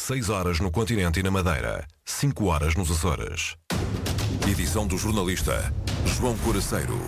6 horas no continente e na Madeira, 5 horas nos Açores. Edição do jornalista João Coraceiro.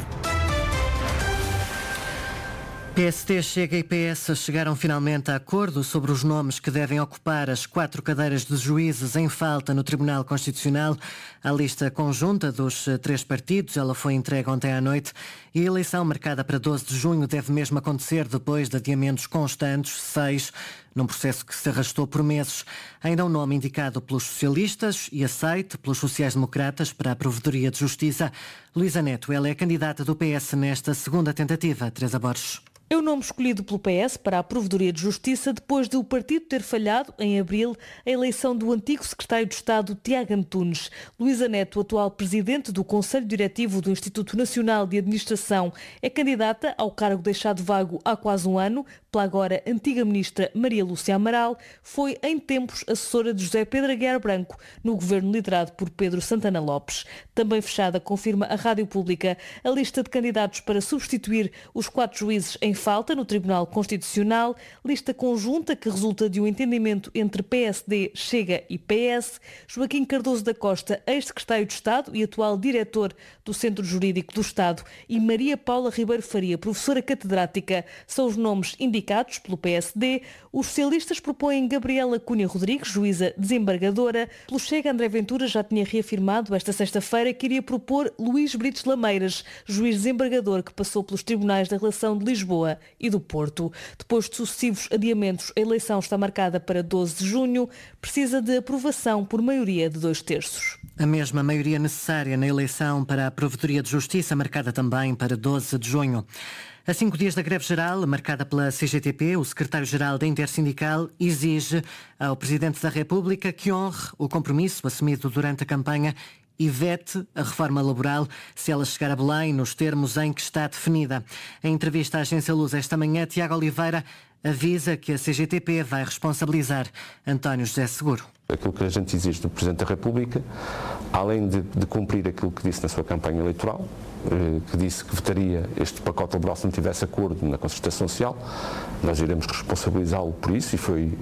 PSD, Chega e PS chegaram finalmente a acordo sobre os nomes que devem ocupar as 4 cadeiras de juízes em falta no Tribunal Constitucional. A lista conjunta dos 3 partidos, ela foi entregue ontem à noite e a eleição marcada para 12 de junho deve mesmo acontecer depois de adiamentos constantes, 6, num processo que se arrastou por meses. Ainda um nome indicado pelos socialistas e aceite pelos sociais-democratas para a Provedoria de Justiça. Luísa Neto, ela é candidata do PS nesta segunda tentativa. Teresa Borges. É o nome escolhido pelo PS para a Provedoria de Justiça depois de o partido ter falhado, em abril, a eleição do antigo secretário de Estado, Tiago Antunes. Luísa Neto, atual presidente do Conselho Diretivo do Instituto Nacional de Administração, é candidata ao cargo deixado vago há quase um ano pela agora antiga ministra Maria Lúcia Amaral. Foi, em tempos, assessora de José Pedro Aguiar Branco, no governo liderado por Pedro Santana Lopes. Também fechada, confirma a Rádio Pública, a lista de candidatos para substituir os 4 juízes em falta no Tribunal Constitucional, lista conjunta que resulta de um entendimento entre PSD, Chega e PS. Joaquim Cardoso da Costa, ex-secretário de Estado e atual diretor do Centro Jurídico do Estado, e Maria Paula Ribeiro Faria, professora catedrática, são os nomes indicados pelo PSD. Os socialistas propõem Gabriela Cunha Rodrigues, juíza desembargadora. Pelo Chega, André Ventura já tinha reafirmado esta sexta-feira que iria propor Luís Brites Lameiras, juiz desembargador que passou pelos tribunais da Relação de Lisboa e do Porto. Depois de sucessivos adiamentos, a eleição está marcada para 12 de junho, precisa de aprovação por maioria de 2/3. A mesma maioria necessária na eleição para a Provedoria de Justiça, marcada também para 12 de junho. A 5 dias da greve geral, marcada pela CGTP, o secretário-geral da Intersindical exige ao Presidente da República que honre o compromisso assumido durante a campanha e vete a reforma laboral se ela chegar a Belém nos termos em que está definida. Em entrevista à Agência Luz esta manhã, Tiago Oliveira avisa que a CGTP vai responsabilizar António José Seguro. Aquilo que a gente exige do Presidente da República, além de cumprir aquilo que disse na sua campanha eleitoral, que disse que votaria este pacote laboral se não tivesse acordo na concertação social, nós iremos responsabilizá-lo por isso e foi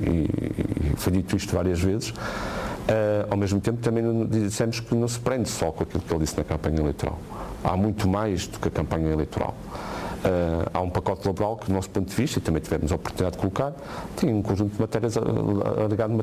dito isto várias vezes. Ao mesmo tempo também dissemos que não se prende só com aquilo que ele disse na campanha eleitoral. Há muito mais do que a campanha eleitoral. Há um pacote laboral que, do nosso ponto de vista, e também tivemos a oportunidade de colocar, tem um conjunto de matérias alegado